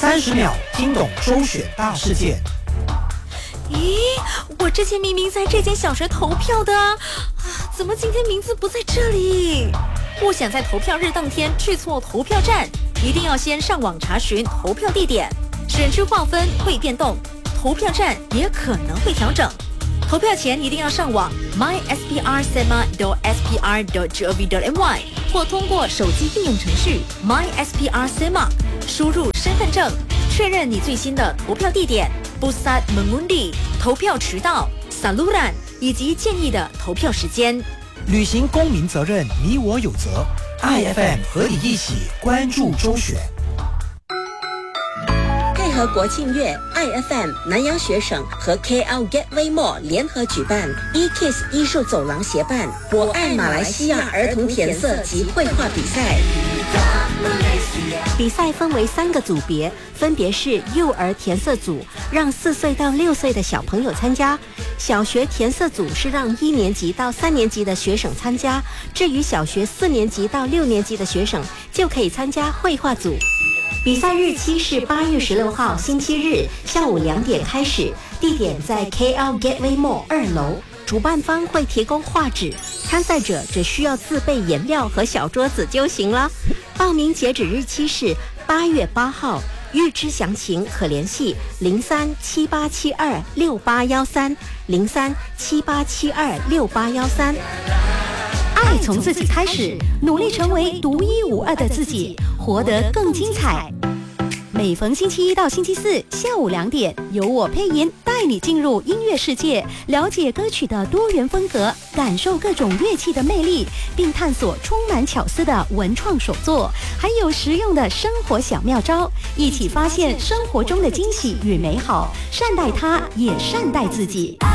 30秒听懂周选大事件。 咦，我之前明明在这间小学投票的啊，怎么今天名字不在这里？不想在投票日当天去错投票站，一定要先上网查询投票地点。选区划分会变动，投票站也可能会调整。投票前一定要上网 mysprSema.spr.gov.my 或通过手机应用程序 mysprSema 输入身份证，确认你最新的投票地点、pusat mengundi 投票渠道、saluran 以及建议的投票时间。 履行公民责任，你我有责。IFM 和你一起关注周选。 配合国庆月 ，IFM 南洋学省和 KL Gateway Mall 联合举办 eKids 艺术走廊协办我爱马来西亚儿童填色及绘画比赛。 比赛分为3个组别，分别是幼儿填色组，让4岁到6岁的小朋友参加；小学填色组是让1年级到3年级的学生参加；至于小学4年级到6年级的学生，就可以参加绘画组。比赛日期是8月16号星期日下午2点开始，地点在 KL Gateway Mall 2楼。主办方会提供画纸，参赛者只需要自备颜料和小桌子就行了。报名截止日期是8月8号，预知详情可联系0378726813 0378726813。 爱从自己开始，努力成为独一无二的自己，活得更精彩。每逢星期1到星期4下午2点，由我配音带你进入音乐世界，了解歌曲的多元风格，感受各种乐器的魅力，并探索充满巧思的文创手作，还有实用的生活小妙招，一起发现生活中的惊喜与美好，善待它，也善待自己。